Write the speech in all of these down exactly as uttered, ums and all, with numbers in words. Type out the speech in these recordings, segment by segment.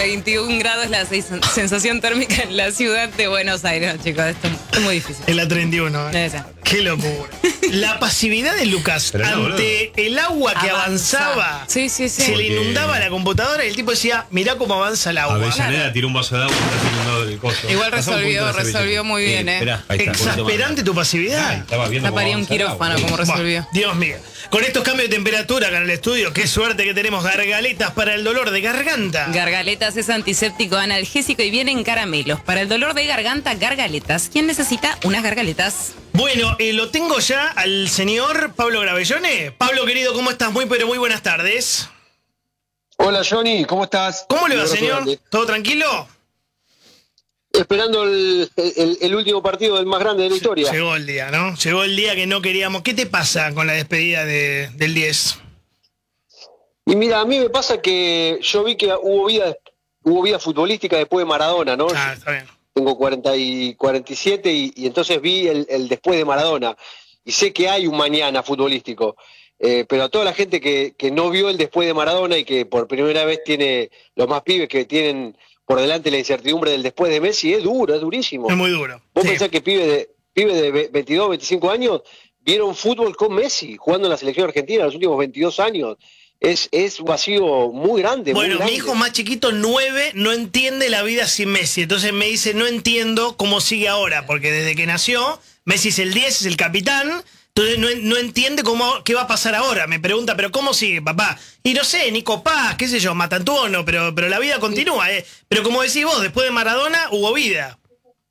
veintiún grados la sensación térmica en la ciudad de Buenos Aires. No, chicos, esto es muy difícil. En la treinta y uno. ¿eh? Qué locura. La pasividad de Lucas Pero no, ante boludo. el agua que Avanza. avanzaba. Sí, sí, sí. Se le Porque- inundaba la computadora y el tipo decía, mirá cómo avanza el agua. Avellaneda Claro. tiró un vaso de agua y está inundado el coso. Igual Pasá un poquito resolvió, la servilleta. resolvió muy bien, ¿eh? Esperá, ahí está, un poquito más. Exasperante tu pasividad. Ay, estaba viendo cómo Taparía un avanza el agua. quirófano como resolvió. Buah, Dios mío. Con estos cambios de temperatura acá en el estudio, qué suerte que tenemos gargaletas para el dolor de garganta. Gargaletas es antiséptico, analgésico y viene en caramelos. Para el dolor de garganta, gargaletas. ¿Quién necesita unas gargaletas? Bueno, eh, lo tengo ya al señor Pablo Gravellone. Pablo, querido, ¿cómo estás? Muy, pero muy buenas tardes. Hola Johnny, ¿cómo estás? ¿Cómo le va, Un abrazo señor? grande. ¿Todo tranquilo? Esperando el, el- el último partido del más grande de la historia. Llegó el día, ¿no? Llegó el día que no queríamos. ¿Qué te pasa con la despedida de, del diez? Y mira, a mí me pasa que yo vi que hubo vida, hubo vida futbolística después de Maradona, ¿no? Ah, está bien. Tengo cuarenta y cuarenta y siete y, y entonces vi el, el después de Maradona. Y sé que hay un mañana futbolístico. Eh, pero a toda la gente que, que no vio el después de Maradona y que por primera vez tiene los más pibes que tienen por delante la incertidumbre del después de Messi, es duro, es durísimo. Es muy duro. Vos Sí. pensás que pibes de, pibes de ve- veintidós, veinticinco años vieron fútbol con Messi, jugando en la selección argentina los últimos veintidós años. Es, es un vacío muy grande. muy Bueno, mi grande. hijo más chiquito, nueve, no entiende la vida sin Messi. Entonces me dice, no entiendo cómo sigue ahora, porque desde que nació, Messi es el diez, es el capitán. Entonces no, no entiende cómo qué va a pasar ahora. Me pregunta, ¿pero cómo sigue, papá? Y no sé, Nico Paz, qué sé yo, Matantuono, pero, pero la vida continúa. ¿eh? Pero como decís vos, después de Maradona hubo vida.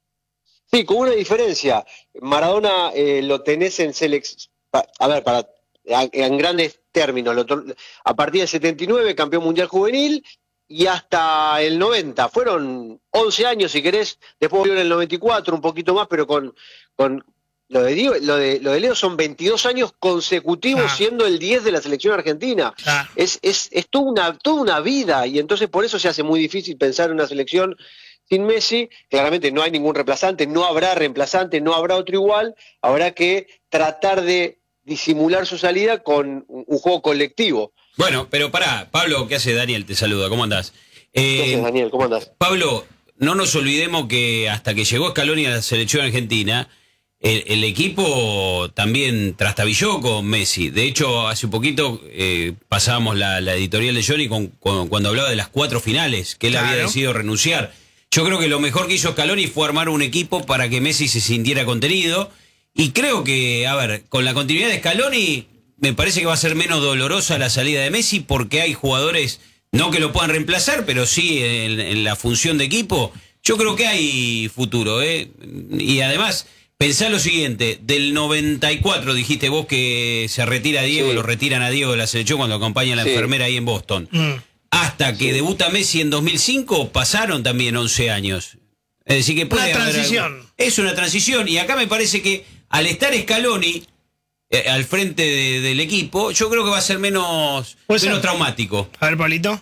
Sí, con una diferencia. Maradona eh, lo tenés en selección. A ver, para a- en grandes términos, lo to- a partir del setenta y nueve, campeón mundial juvenil, y hasta el noventa. Fueron once años, si querés. Después volvió en el noventa y cuatro, un poquito más, pero con. con lo de, Diego- lo, de, lo de Leo son veintidós años consecutivos Ah. siendo el diez de la selección argentina. Ah. Es, es, es toda, una, toda una vida, y entonces por eso se hace muy difícil pensar en una selección sin Messi. Claramente no hay ningún reemplazante, no habrá reemplazante, no habrá otro igual. Habrá que tratar de disimular su salida con un, un juego colectivo. Bueno, pero pará, Pablo, ¿qué hace? Daniel te saluda, ¿cómo andás? Eh, Entonces, Daniel, ¿cómo andás? Pablo, no nos olvidemos que hasta que llegó Scaloni a la selección argentina, el, el equipo también trastabilló con Messi. De hecho, hace un poquito eh, pasábamos la, la editorial de Johnny con, con- cuando hablaba de las cuatro finales, que él Claro. había decidido renunciar. Yo creo que lo mejor que hizo Scaloni fue armar un equipo para que Messi se sintiera contenido. Y creo que, a ver, con la continuidad de Scaloni, me parece que va a ser menos dolorosa la salida de Messi porque hay jugadores, no que lo puedan reemplazar, pero sí en, en la función de equipo. Yo creo que hay futuro, ¿eh? Y además, pensá lo siguiente, del noventa y cuatro dijiste vos que se retira Diego, Sí. lo retiran a Diego de la selección cuando acompaña a la Sí. enfermera ahí en Boston. Mm. Hasta que debuta Messi en dos mil cinco pasaron también once años. Es decir, que puede Una haber transición. algo- Es una transición. Y acá me parece que al estar Scaloni eh, al frente de- del equipo, yo creo que va a ser menos, Puede menos ser. traumático. A ver, Pablito.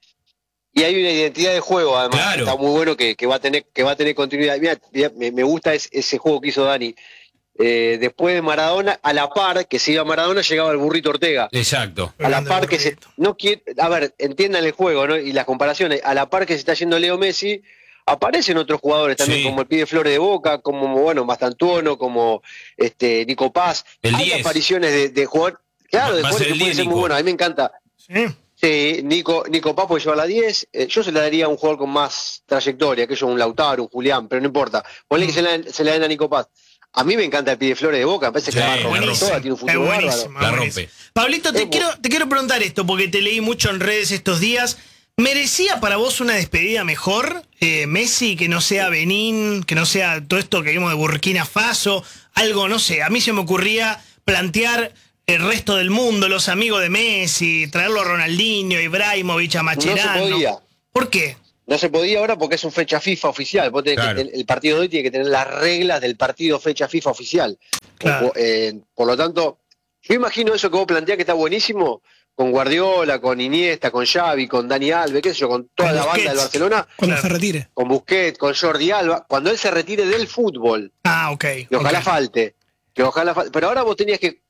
Y hay una identidad de juego, además, Claro. está muy bueno que, que va a tener que va a tener continuidad. Mira, mira, me, me gusta es- ese juego que hizo Dani. Eh, después de Maradona, a la par que se iba Maradona, llegaba el burrito Ortega. Exacto. A la Grande par que se burrito. no quiere, a ver, entiendan el juego, ¿no? Y las comparaciones, a la par que se está yendo Leo Messi, aparecen otros jugadores también, Sí. como el pibe Flores de Boca, como bueno, Mastantuono, como este Nico Paz. El Hay diez. apariciones de, de jugadores, claro, Va- de va a jugadores ser que el pueden diez, ser muy Nico. buenos, a mí me encanta. Sí. Sí, Nico, Nico Paz puede llevar la diez, eh, yo se la daría a un jugador con más trayectoria, que yo un Lautaro, un Julián, pero no importa. Ponle que se la, se la den a Nico Paz. A mí me encanta el pibe Flores de Boca, me parece Sí, que la va a romper buenísimo. toda, tiene un Es futuro bárbaro. buenísimo, La es buenísimo. rompe. Pablito, te Es bu- quiero, te quiero preguntar esto, porque te leí mucho en redes estos días. ¿Merecía para vos una despedida mejor, eh, Messi, que no sea Benín, que no sea todo esto que vimos de Burkina Faso? Algo, no sé, a mí se me ocurría plantear el resto del mundo, los amigos de Messi, traerlo a Ronaldinho, Ibrahimovic, a Macherano. No se podía. ¿Por qué? No se podía ahora porque es un fecha FIFA oficial. Vos tenés Claro. que, el, el partido de hoy tiene que tener las reglas del partido fecha FIFA oficial. Claro. O- eh, por lo tanto, yo imagino eso que vos planteás que está buenísimo, con Guardiola, con Iniesta, con Xavi, con Dani Alves, qué sé yo, con toda Con la banda Busquets. del Barcelona, Cuando Claro. se retire. con Busquets, con Jordi Alba, cuando él se retire del fútbol, Ah, ok. que ojalá ok. falte. Que ojalá fal- Pero ahora vos tenías que.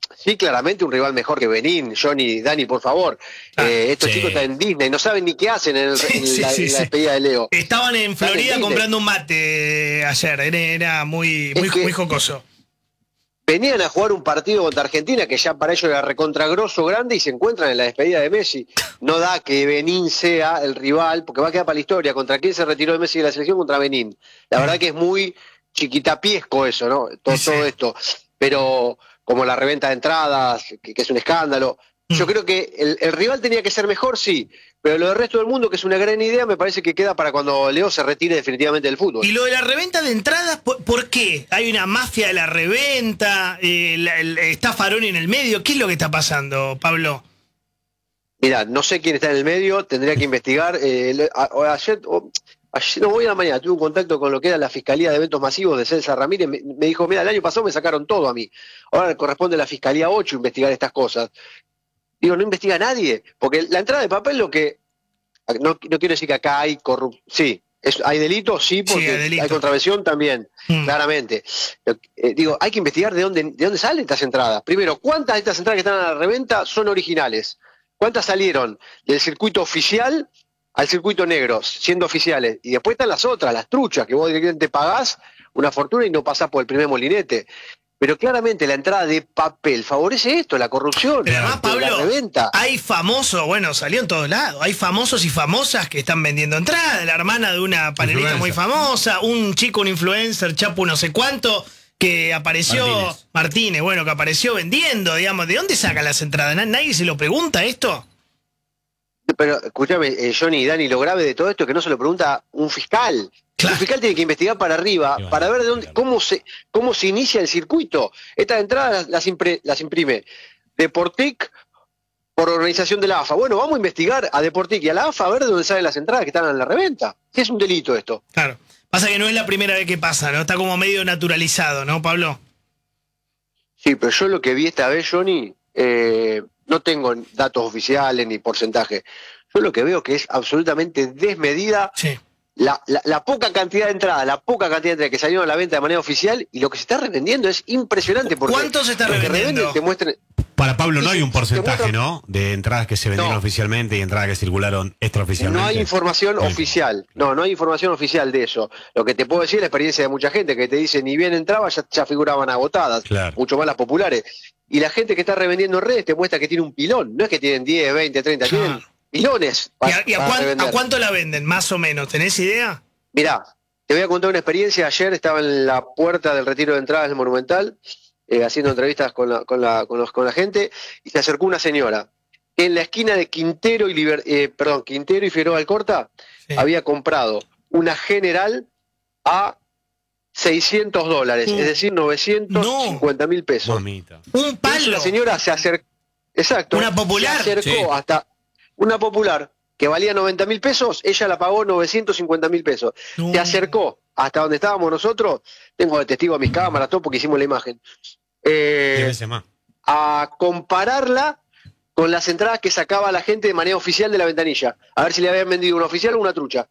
sí, claramente un rival mejor que Benín. Johnny, Dani, por favor. Ah, eh, estos sí. chicos están en Disney, no saben ni qué hacen en, el, Sí, en sí, la, sí, en la sí. despedida de Leo. Estaban en Están en Florida Disney. comprando un mate eh, ayer, era, era muy, Es muy, que- muy jocoso. Venían a jugar un partido contra Argentina que ya para ellos era recontragroso, grande, y se encuentran en la despedida de Messi. No da que Benín sea el rival, porque va a quedar para la historia. ¿Contra quién se retiró de Messi de la selección? Contra Benín. La verdad que es muy chiquitapiesco eso, ¿no? Todo, Sí. todo esto. Pero como la reventa de entradas, que, que es un escándalo. Yo Mm. creo que el, el rival tenía que ser mejor, sí, pero lo del resto del mundo, que es una gran idea, me parece que queda para cuando Leo se retire definitivamente del fútbol. Y lo de la reventa de entradas, ¿por, por qué? ¿Hay una mafia de la reventa? Eh, la- el- ¿Está Faroni en el medio? ¿Qué es lo que está pasando, Pablo? Mira, no sé quién está en el medio, tendría que investigar. Eh, le- a- o ayer, o- ayer, no, hoy a la mañana, tuve un contacto con lo que era la Fiscalía de Eventos Masivos de César Ramírez. Me, me dijo, mira, el año pasado me sacaron todo a mí. Ahora le corresponde a la Fiscalía ocho investigar estas cosas. Digo, no investiga nadie, porque la entrada de papel lo que... No, no quiero decir que acá hay corrupción. Sí, es- hay delitos, sí, porque Sí, hay hay, delito. contravención también, Mm. claramente. Lo que- eh, digo, hay que investigar de dónde, de dónde salen estas entradas. Primero, ¿cuántas de estas entradas que están a la reventa son originales? ¿Cuántas salieron del circuito oficial al circuito negro, siendo oficiales? Y después están las otras, las truchas, que vos directamente pagás una fortuna y no pasás por el primer molinete. Pero claramente la entrada de papel favorece esto, la corrupción, Pero además, la Pablo, reventa. hay famosos, bueno, salió en todos lados, hay famosos y famosas que están vendiendo entradas, la hermana de una panelista Influencer. muy famosa, un chico, un influencer, Chapu no sé cuánto, que apareció, Martínez. Martínez, bueno, que apareció vendiendo, digamos, ¿de dónde sacan las entradas? ¿Na- ¿Nadie se lo pregunta esto? Pero escúchame, eh, Johnny y Dani, lo grave de todo esto es que no se lo pregunta un fiscal. Claro. Un fiscal tiene que investigar para arriba, Y bueno, para ver de dónde, claro. cómo se, cómo se inicia el circuito. Estas entradas las, las impre- las imprime Deportic por organización de la A F A. Bueno, vamos a investigar a Deportic y a la A F A a ver de dónde salen las entradas que están en la reventa. ¿Qué es un delito esto? Claro. Pasa que no es la primera vez que pasa, ¿no? Está como medio naturalizado, ¿no, Pablo? Sí, pero yo lo que vi esta vez, Johnny, eh, no tengo datos oficiales ni porcentaje. Yo lo que veo que es absolutamente desmedida Sí. La, la, la poca cantidad de entradas, la poca cantidad de entradas que salieron a la venta de manera oficial, y lo que se está revendiendo es impresionante. Porque ¿Cuánto se está lo que revendiendo? revenden te muestran- Para Pablo, no Sí, hay un sí, porcentaje, te muestra- ¿no? De entradas que se vendieron No. oficialmente y entradas que circularon extraoficialmente. no hay información No hay. oficial. No, no hay información oficial de eso. Lo que te puedo decir es la experiencia de mucha gente que te dice ni bien entraba, ya, ya figuraban agotadas. Claro. Mucho más las populares. Y la gente que está revendiendo en redes te muestra que tiene un pilón. No es que tienen diez, veinte, treinta, Claro. tienen pilones. ¿Y para- a, y a para cuán- revender. a cuánto la venden, más o menos? ¿Tenés idea? Mirá, te voy a contar una experiencia. Ayer estaba en la puerta del retiro de entradas del Monumental, eh, haciendo entrevistas con la, con, la, con, los- con la gente, y se acercó una señora que en la esquina de Quintero y Liber- eh, perdón, Quintero y Figueroa Alcorta Sí. había comprado una General a seiscientos dólares, Uh. es decir, novecientos cincuenta mil pesos. Mamita. Un Entonces palo. la señora se acercó, exacto, Una popular. se acercó Sí. hasta una popular que valía noventa mil pesos, ella la pagó novecientos cincuenta mil pesos. No. Se acercó hasta donde estábamos nosotros, tengo de testigo a mis cámaras, todo porque hicimos la imagen, eh, Diez veces más. a compararla con las entradas que sacaba la gente de manera oficial de la ventanilla, a ver si le habían vendido una oficial o una trucha.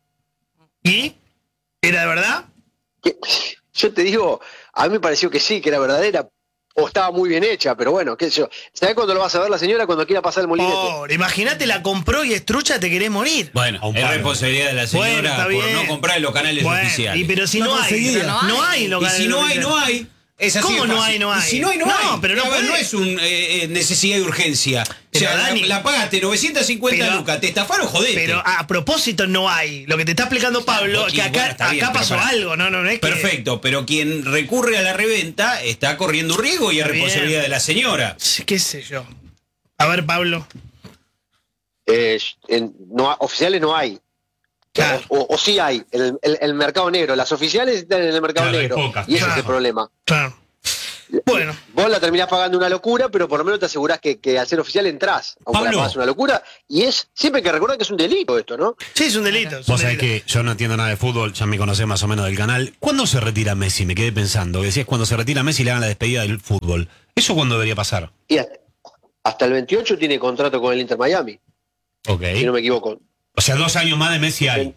¿Y? ¿Era de verdad? Que- yo te digo, a mí me pareció que sí, que era verdadera, o estaba muy bien hecha, pero bueno, qué sé yo. ¿Sabés cuándo lo vas a ver la señora? Cuando quiera pasar el molinete. Pobre, imagínate, la compró y es trucha, te querés morir. Bueno, A un es palo. responsabilidad de la señora Bueno, está por bien. no comprar en los canales Bueno, oficiales. y pero si No no, hay, conseguía. pero no hay Y locales si no hay, oficiales. no hay. Es así ¿Cómo de no fácil. hay, no Y hay? si no hay, no, No, hay. pero no A ver, podés. no es un eh, eh, necesidad de urgencia. Pero, o sea, la- Dani, la, pagaste novecientos cincuenta pero- lucas, te estafaron, jodete. Pero a propósito no hay. Lo que te está explicando Pablo, Ok, que acá, bueno, está bien, acá pero pasó pará. algo, no, no, no es que... Perfecto, pero quien recurre a la reventa está corriendo un riesgo y es Está bien. responsabilidad de la señora. Sí, qué sé yo. A ver, Pablo. Eh, en- no, ha- oficiales no hay. Claro. O, o- o sí hay, el, el- el mercado negro. Las oficiales están en el mercado Claro, hay negro. pocas, y ese claro. es el problema. Claro. Bueno, Vos la terminás pagando una locura, pero por lo menos te asegurás que, que al ser oficial entrás. Aunque la Pablo. pagás una locura. Y es siempre hay que recordar que es un delito esto, ¿no? sí, es un delito. es un Vos sabés delito. que yo no entiendo nada de fútbol, ya me conocés más o menos del canal. ¿Cuándo se retira Messi? Me quedé pensando. Que decías, cuando se retira Messi le hagan la despedida del fútbol. ¿Eso cuándo debería pasar? Y hasta, hasta el veintiocho tiene contrato con el Inter Miami, Ok. si no me equivoco. O sea, dos años más de Messi hay.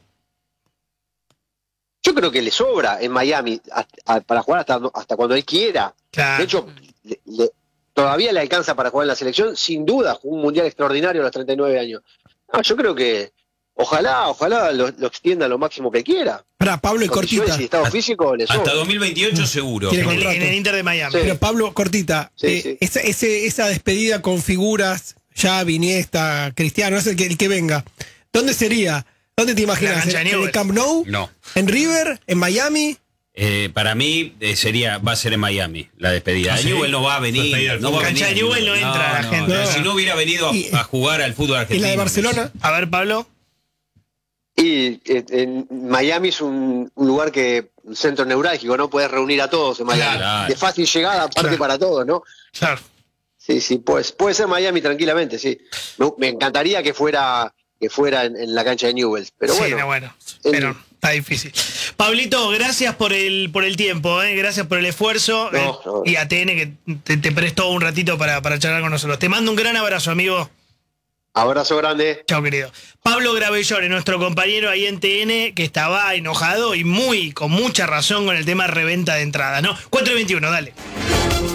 Yo creo que le sobra en Miami a- a- para jugar hasta, hasta cuando él quiera. Claro. De hecho, le- le- todavía le alcanza para jugar en la selección, sin duda, jugó un mundial extraordinario a los treinta y nueve años. No, yo creo que ojalá, ojalá lo, lo extienda lo máximo que quiera. Para Pablo y Condiciones cortita. y estado físico le Hasta sobra. dos mil veintiocho seguro. Tiene En el, contrato. en el Inter de Miami. Sí. Pero Pablo, cortita, Sí, eh, sí. Esa, ese, esa despedida con figuras, Xavi, Iniesta, Cristiano, es el que, el que venga. ¿Dónde sería? ¿Dónde te imaginas? cancha de ¿En, en el Newell's. Camp Nou? No. ¿En River? ¿En Miami? Eh, para mí eh, sería va a ser en Miami la despedida. ¿Ah, sí? Newell no va a venir. Despedida del No va a Cancha venir. de Newell no entra la gente. Si no hubiera venido a, Y- a jugar al fútbol ¿En argentino. la de Barcelona? A ver, Pablo. Y eh, en Miami es un, un lugar que, un centro neurálgico, ¿no? Puedes reunir a todos en Miami. Claro. De fácil llegada, aparte Claro. para todos, ¿no? Claro. Sí, sí, pues, puede ser Miami tranquilamente, sí. Me, me encantaría que fuera, que fuera en, en la cancha de Newell's, pero sí, bueno. no, bueno. el- Pero está difícil. Pablito, gracias por el, por el tiempo, ¿eh? Gracias por el esfuerzo. No, eh, no. Y A T N que te, te prestó un ratito para, para charlar con nosotros. Te mando un gran abrazo, amigo. Abrazo grande. Chao, querido. Pablo Gravellone, nuestro compañero ahí en T N, que estaba enojado y muy, con mucha razón con el tema reventa de entradas, ¿no? cuatro y veintiuno, dale.